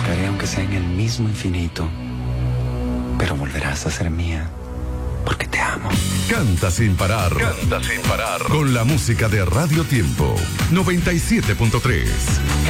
buscaré aunque sea en el mismo infinito, pero volverás a ser mía, porque te amo. Canta sin parar. Canta sin parar. Con la música de Radio Tiempo 97.3.